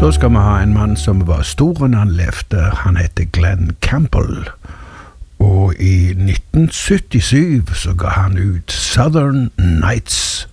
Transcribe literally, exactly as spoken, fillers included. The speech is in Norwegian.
Så skal vi ha en mann som var stor når han levde. Han heter Glenn Campbell. Og i nitten syttisju så ga han ut Southern Nights.